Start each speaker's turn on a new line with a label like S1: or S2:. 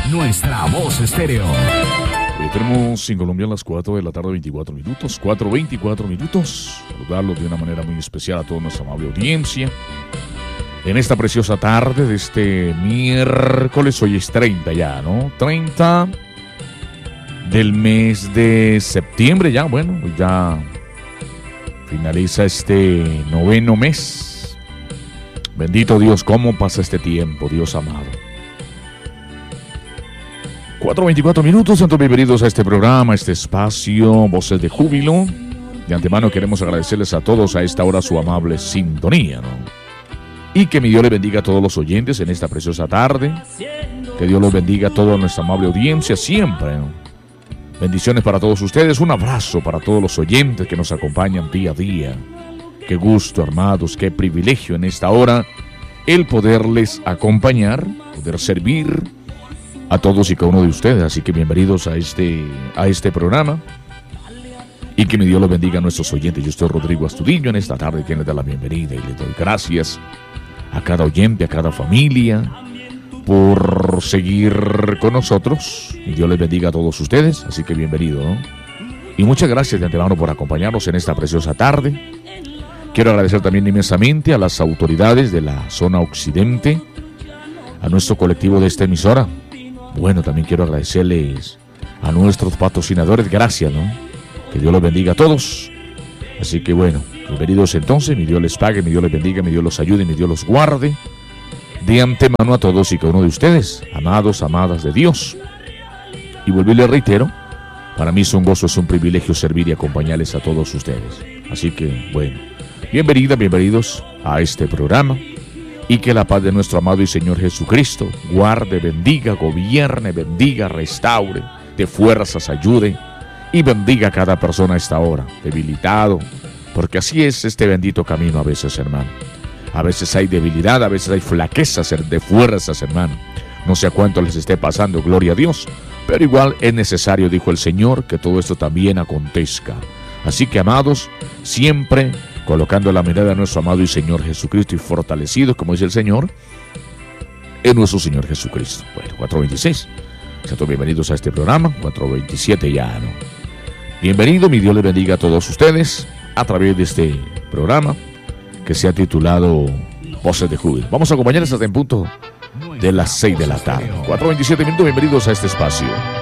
S1: Nuestra Voz Estéreo.
S2: Hoy tenemos en Colombia a las 4 de la tarde, 24 minutos. 4:24 minutos. Saludarlos de una manera muy especial a toda nuestra amable audiencia. En esta preciosa tarde de este miércoles, hoy es 30 ya, ¿no? 30 del mes de septiembre ya, bueno, ya finaliza este noveno mes. Bendito Dios, cómo pasa este tiempo, Dios amado. 4:24 minutos, entonces bienvenidos a este programa, a este espacio, Voces de Júbilo. De antemano queremos agradecerles a todos a esta hora su amable sintonía, ¿no? Y que mi Dios les bendiga a todos los oyentes en esta preciosa tarde. Que Dios los bendiga a toda nuestra amable audiencia siempre, ¿no? Bendiciones para todos ustedes, un abrazo para todos los oyentes que nos acompañan día a día. Qué gusto, hermanos, qué privilegio en esta hora el poderles acompañar, poder servir a todos y cada uno de ustedes. Así que bienvenidos a este programa y que mi Dios los bendiga a nuestros oyentes. Yo soy Rodrigo Astudillo en esta tarde, quien les da la bienvenida y les doy gracias a cada oyente, a cada familia por seguir con nosotros. Y Dios les bendiga a todos ustedes, así que bienvenido, ¿no? Y muchas gracias de antemano por acompañarnos en esta preciosa tarde. Quiero agradecer también inmensamente a las autoridades de la zona occidente, a nuestro colectivo de esta emisora. Bueno, también quiero agradecerles a nuestros patrocinadores, gracias, ¿no? Que Dios los bendiga a todos. Así que bueno, bienvenidos entonces, mi Dios les pague, mi Dios les bendiga, mi Dios los ayude, mi Dios los guarde. De antemano a todos y cada uno de ustedes, amados, amadas de Dios. Y vuelvo y les reitero, para mí es un gozo, es un privilegio servir y acompañarles a todos ustedes. Así que bueno, bienvenidos a este programa. Y que la paz de nuestro amado y Señor Jesucristo guarde, bendiga, gobierne, bendiga, restaure, de fuerzas ayude y bendiga a cada persona a esta hora, debilitado, porque así es este bendito camino a veces, hermano. A veces hay debilidad, a veces hay flaquezas de fuerzas, hermano. No sé a cuánto les esté pasando, gloria a Dios, pero igual es necesario, dijo el Señor, que todo esto también acontezca. Así que, amados, siempre colocando la mirada a nuestro amado y Señor Jesucristo y fortalecidos, como dice el Señor, en nuestro Señor Jesucristo. Bueno, 4:26. Sean bienvenidos a este programa, 4:27 ya, ¿no? Bienvenido, mi Dios les bendiga a todos ustedes a través de este programa que se ha titulado Voces de Júbilo. Vamos a acompañarles hasta en punto de las 6 de la tarde. 4:27 minutos, bienvenidos a este espacio.